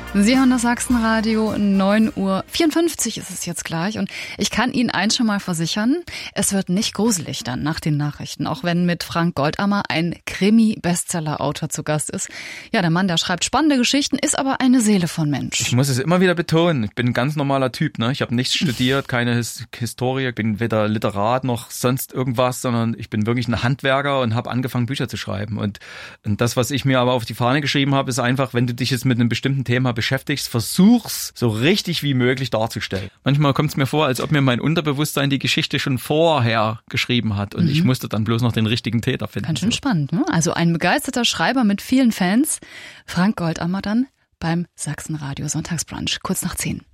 Sie hören das Sachsenradio, 9:54 Uhr ist es jetzt gleich. Und ich kann Ihnen eins schon mal versichern, es wird nicht gruselig dann nach den Nachrichten. Auch wenn mit Frank Goldammer ein Krimi-Bestseller-Autor zu Gast ist. Ja, der Mann, der schreibt spannende Geschichten, ist aber eine Seele von Mensch. Ich muss es immer wieder betonen, ich bin ein ganz normaler Typ. Ne? Ich habe nichts studiert, keine Historie, bin weder Literat noch sonst irgendwas, sondern ich bin wirklich ein Handwerker und habe angefangen, Bücher zu schreiben. Und das, was ich mir aber auf die Fahne geschrieben habe, ist einfach, wenn du dich jetzt mit einem bestimmten Thema beschäftigst, versuch's so richtig wie möglich darzustellen. Manchmal kommt es mir vor, als ob mir mein Unterbewusstsein die Geschichte schon vorher geschrieben hat und ich musste dann bloß noch den richtigen Täter finden. Ganz schön spannend, ne? Also ein begeisterter Schreiber mit vielen Fans. Frank Goldammer dann beim Sachsenradio Sonntagsbrunch, kurz nach 10.